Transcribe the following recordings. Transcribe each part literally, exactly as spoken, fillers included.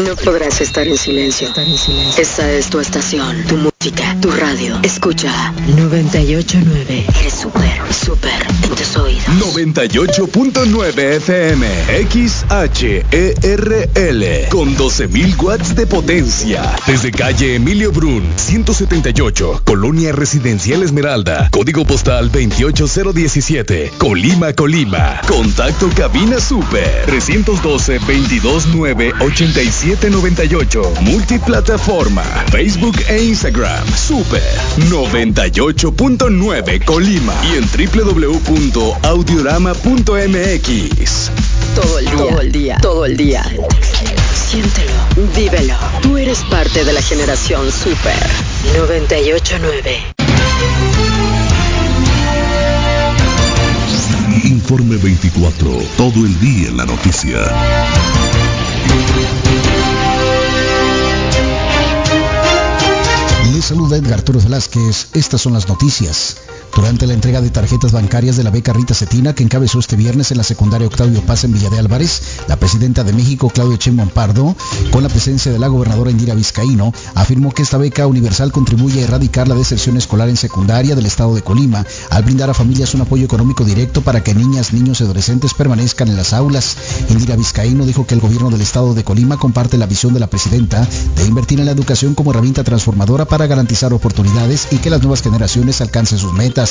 No podrás estar en silencio. Esta es tu estación, tu música, tu radio. Escucha noventa y ocho punto nueve. Eres súper, súper en tus oídos. noventa y ocho punto nueve F M, X H E R L, con doce mil watts de potencia. Desde calle Emilio Brun, ciento setenta y ocho, Colonia Residencial Esmeralda, código postal veintiocho cero diecisiete, Colima, Colima. Contacto cabina super trescientos doce, veintidós nueve, ochenta y siete noventa y ocho. Multiplataforma, Facebook e Instagram, super noventa y ocho punto nueve Colima y en doble u doble u doble u punto audiorama punto m x. Todo el día, todo el día, todo el día. Siéntelo, vívelo. Tú eres parte de la generación Super noventa y ocho punto nueve. Informe veinticuatro, todo el día en la noticia. Les saluda Edgar Torres Velázquez. Estas son las noticias. Durante la entrega de tarjetas bancarias de la beca Rita Cetina, que encabezó este viernes en la secundaria Octavio Paz en Villa de Álvarez, la presidenta de México, Claudia Sheinbaum Pardo, con la presencia de la gobernadora Indira Vizcaíno, afirmó que esta beca universal contribuye a erradicar la deserción escolar en secundaria del estado de Colima, al brindar a familias un apoyo económico directo para que niñas, niños y adolescentes permanezcan en las aulas. Indira Vizcaíno dijo que el gobierno del estado de Colima comparte la visión de la presidenta de invertir en la educación como herramienta transformadora para garantizar oportunidades y que las nuevas generaciones alcancen sus metas.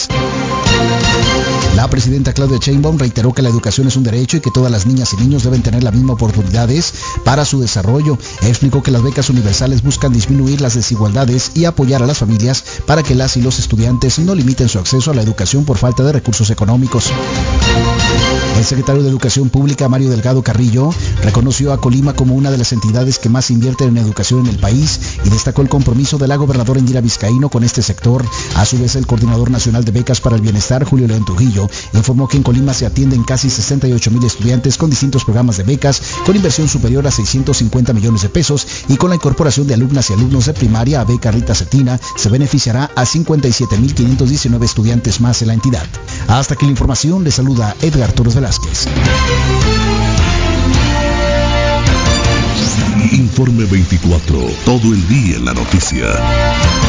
La presidenta Claudia Sheinbaum reiteró que la educación es un derecho y que todas las niñas y niños deben tener las mismas oportunidades para su desarrollo. Explicó que las becas universales buscan disminuir las desigualdades y apoyar a las familias para que las y los estudiantes no limiten su acceso a la educación por falta de recursos económicos. El secretario de Educación Pública, Mario Delgado Carrillo, reconoció a Colima como una de las entidades que más invierten en educación en el país y destacó el compromiso de la gobernadora Indira Vizcaíno con este sector. A su vez, el coordinador nacional de becas para el bienestar, Julio León Trujillo, informó que en Colima se atienden casi sesenta y ocho mil estudiantes con distintos programas de becas con inversión superior a seiscientos cincuenta millones de pesos y con la incorporación de alumnas y alumnos de primaria a beca Rita Cetina se beneficiará a cincuenta y siete mil quinientos diecinueve estudiantes más en la entidad. Hasta aquí la información, le saluda Edgar Torres Velázquez. Informe veinticuatro, todo el día en la noticia.